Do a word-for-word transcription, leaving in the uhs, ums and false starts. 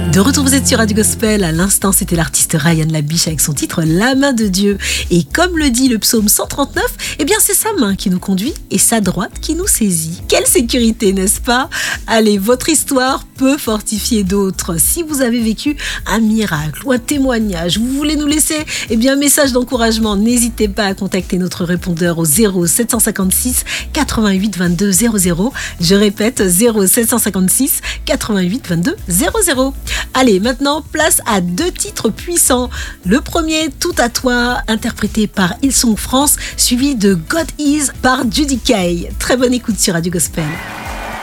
De retour, vous êtes sur Radio Gospel. À l'instant, c'était l'artiste Ryan Labiche avec son titre La main de Dieu. Et comme le dit le psaume cent trente-neuf, eh bien c'est sa main qui nous conduit et sa droite qui nous saisit. Quelle sécurité, n'est-ce pas? Allez, votre histoire peut fortifier d'autres. Si vous avez vécu un miracle ou un témoignage, vous voulez nous laisser eh bien, un message d'encouragement, n'hésitez pas à contacter notre répondeur au zéro sept cent cinquante-six quatre-vingt-huit vingt-deux zéro zéro. Je répète, zéro sept cent cinquante-six quatre-vingt-huit vingt-deux zéro zéro. Allez, maintenant, place à deux titres puissants. Le premier, Tout à toi, interprété par Hillsong France, suivi de God Is par Judy Kay. Très bonne écoute sur Radio Gospel.